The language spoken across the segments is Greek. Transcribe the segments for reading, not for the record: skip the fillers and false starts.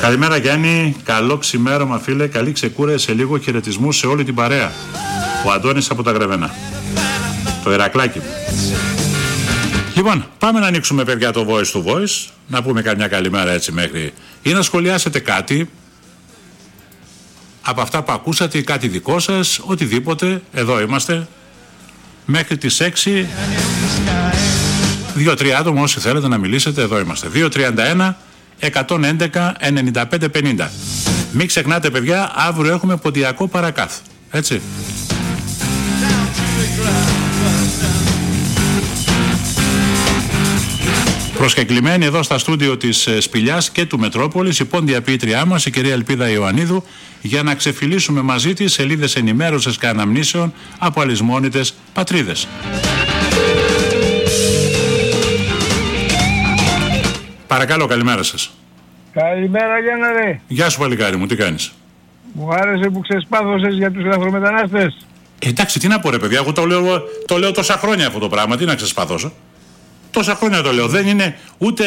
Καλημέρα Γιάννη, καλό ξημέρωμα φίλε, καλή ξεκούραση σε λίγο, χαιρετισμού σε όλη την παρέα. Ο Αντώνης από τα Γρεβενά. Το Ηρακλάκι μου. Λοιπόν, πάμε να ανοίξουμε παιδιά το voice to voice, να πούμε καμιά καλημέρα έτσι μέχρι, ή να σχολιάσετε κάτι από αυτά που ακούσατε ή κάτι δικό σας, οτιδήποτε, εδώ είμαστε, μέχρι τις 6, 2-3 άτομα όσοι θέλετε να μιλήσετε, εδώ είμαστε, 231 111 95 50. Μην ξεχνάτε παιδιά, αύριο έχουμε ποντιακό παρακάθ, έτσι. Προσκεκλημένη εδώ στα στούντιο της Σπηλιάς και του Μετρόπολης η πόντια ποιήτριά μας, η κυρία Ελπίδα Ιωαννίδου, για να ξεφυλίσουμε μαζί της σελίδες ενημέρωσης και αναμνήσεων από αλυσμόνητες πατρίδες. Παρακαλώ, καλημέρα σας. Καλημέρα Γιάννα ρε. Γεια σου παλικάρι μου, τι κάνεις? Μου άρεσε που ξεσπάθωσες για τους λαθρομετανάστες. Εντάξει, τι να πω ρε παιδιά, εγώ το λέω τόσα χρόνια αυτό το πράγμα, τι να ξεσπαθώσω. Τόσα χρόνια το λέω, δεν είναι ούτε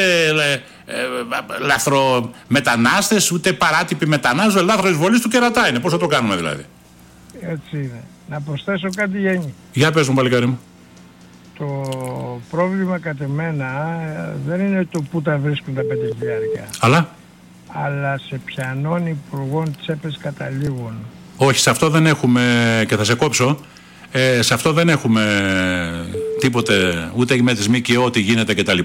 λαθρομετανάστες, ούτε παράτυποι μετανάστες, λάθρο εισβολής του κερατά είναι, πώς θα το κάνουμε δηλαδή. Έτσι είναι. Να προσθέσω κάτι Γιάννη. Για πες μου παλικάρι μου. Το πρόβλημα κατ' εμένα δεν είναι το που τα βρίσκουν τα 5.000. Αλλά σε ποιανών υπουργών τσέπες καταλήγουν. Όχι, σε αυτό δεν έχουμε, και θα σε κόψω, σε αυτό δεν έχουμε τίποτε, ούτε με τις ΜΚΟ ό,τι γίνεται κτλ.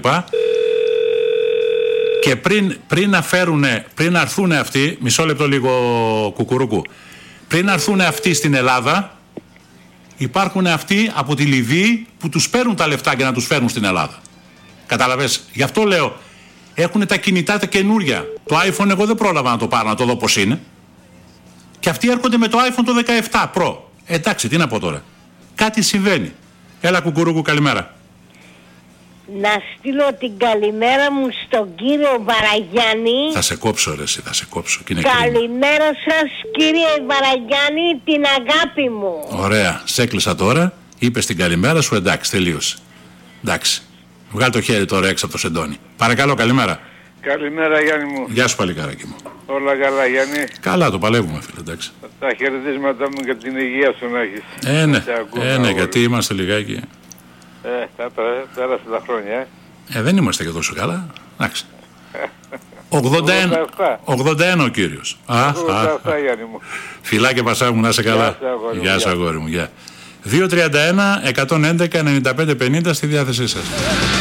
Και πριν να έρθουν αυτοί, μισό λεπτό λίγο κουκουρούκου, πριν να έρθουν αυτοί στην Ελλάδα, υπάρχουν αυτοί από τη Λιβύη που τους παίρνουν τα λεφτά και να τους φέρνουν στην Ελλάδα. Καταλαβες, γι' αυτό λέω, έχουν τα κινητά τα καινούρια. Το iPhone εγώ δεν πρόλαβα να το πάρω, να το δω πώς είναι. Και αυτοί έρχονται με το iPhone το 17 Pro. Εντάξει, τι να πω τώρα. Κάτι συμβαίνει. Έλα κουκουρούκου, καλημέρα. Να στείλω την καλημέρα μου στον κύριο Βαραγιάννη. Θα σε κόψω ρε εσύ, θα σε κόψω. Καλημέρα σας κύριε Βαραγιάννη, την αγάπη μου. Ωραία, σε έκλεισα τώρα, είπες την καλημέρα σου, εντάξει, τελείωσε. Εντάξει, βγάλ' το χέρι τώρα έξω από το σεντόνι. Παρακαλώ, καλημέρα. Καλημέρα Γιάννη μου. Γεια σου παλικάράκι μου. Όλα καλά Γιάννη. Καλά, το παλεύουμε φίλε, εντάξει. Τα χαιρετίσματα μου για την υγεία σου να έχεις. Ναι, γιατί είμαστε λιγάκι. Πέρασε τα χρόνια. Δεν είμαστε και τόσο καλά. Εντάξει. 81 ο κύριος. 87 Γιάννη μου. Φιλάκια Πασά μου, να είσαι καλά. Γεια σου αγόρι μου. 231 111 95 50 στη διάθεσή σας.